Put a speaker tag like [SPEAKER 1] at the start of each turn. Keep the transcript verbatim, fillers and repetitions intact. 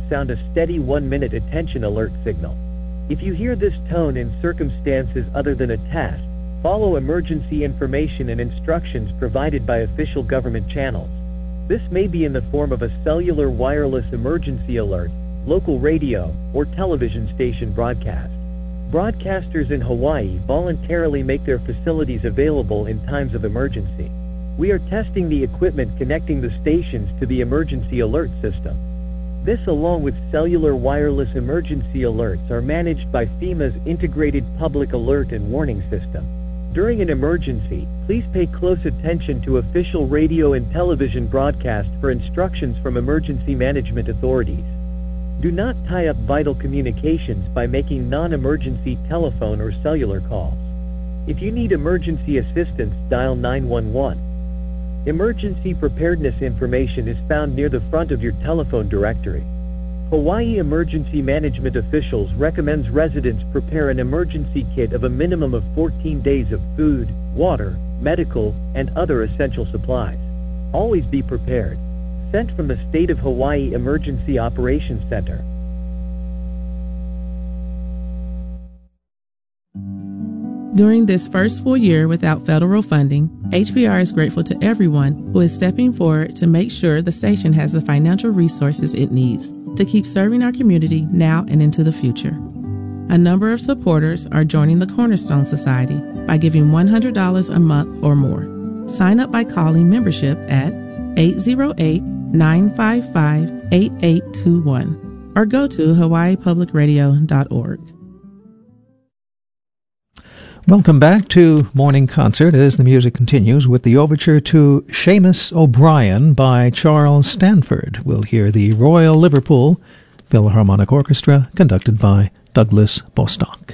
[SPEAKER 1] sound a steady one-minute attention alert signal. If you hear this tone in circumstances other than a test, follow emergency information and instructions provided by official government channels. This may be in the form of a cellular wireless emergency alert, local radio, or television station broadcast. Broadcasters in Hawaii voluntarily make their facilities available in times of emergency. We are testing the equipment connecting the stations to the emergency alert system. This, along with cellular wireless emergency alerts, are managed by FEMA's Integrated Public Alert and Warning System. During an emergency, please pay close attention to official radio and television broadcasts for instructions from emergency management authorities. Do not tie up vital communications by making non-emergency telephone or cellular calls. If you need emergency assistance, dial nine one one. Emergency preparedness information is found near the front of your telephone directory. Hawaii Emergency Management officials recommends residents prepare an emergency kit of a minimum of fourteen days of food, water, medical, and other essential supplies. Always be prepared. Sent from the State of Hawaii Emergency Operations Center.
[SPEAKER 2] During this first full year without federal funding, H P R is grateful to everyone who is stepping forward to make sure the station has the financial resources it needs to keep serving our community now and into the future. A number of supporters are joining the Cornerstone Society by giving one hundred dollars a month or more. Sign up by calling membership at eight zero eight, nine five five, eight eight two one or go to hawaii public radio dot org.
[SPEAKER 3] Welcome back to Morning Concert as the music continues with the overture to Seamus O'Brien by Charles Stanford. We'll hear the Royal Liverpool Philharmonic Orchestra conducted by Douglas Bostock.